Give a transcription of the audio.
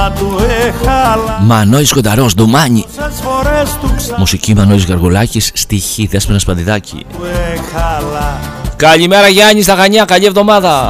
Μανώης Κονταρός, Ντουμάνι. Μουσική Μανώης Γαργουλάκης, στιχή Δέσποινα Σπανδιδάκη. Καλημέρα Γιάννη στα Χανιά, καλή εβδομάδα.